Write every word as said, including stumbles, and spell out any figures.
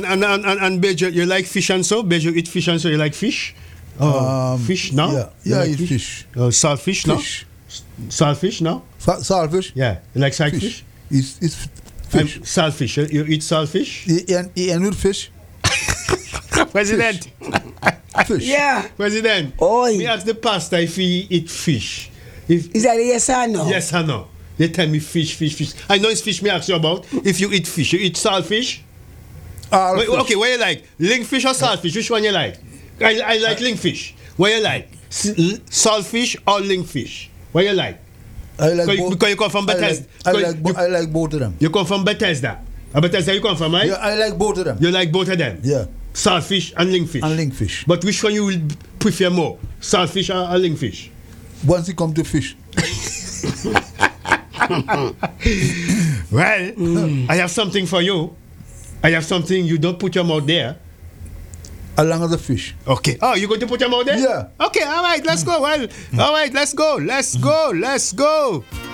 and, and, and, and Bejo, you like fish and so? Bejo eat fish and so you like fish? Oh, Um, fish now? Yeah, You yeah, like I eat fish. Uh, saltfish Fish. now? Saltfish now? Sa- saltfish? Yeah. You like saltfish? Fish. It's, it's fish. Um, saltfish. You, you eat saltfish? E- and, e- and with fish? President. Fish. Yeah. President. Oi. Me ask the pastor if he eat fish. If Is that a yes or no? yes or no? They tell me fish, fish, fish. I know it's fish me ask you about. If you eat fish, you eat saltfish? All Wait, fish. okay, what you like? Lingfish or saltfish? Which one you like? I, I like lingfish. What you like? S- l- saltfish or lingfish? What you like? I like Because you- both. because you come from I like, Bethesda. I Because like, bo- you- I like both of them. You come from Bethesda. Uh, Bethesda you come from, right? Yeah, I like both of them. You like both of them? Yeah. Saltfish and lingfish. And lingfish. But which one you will prefer more? Saltfish or, or lingfish? Once it come to fish. Well, I have something for you. I have something you don't put your mouth there. Along with the fish. Okay. Oh, you going to put your mouth there? Yeah. Okay, all right, let's go. Well, all right, let's go. Let's go. Let's go.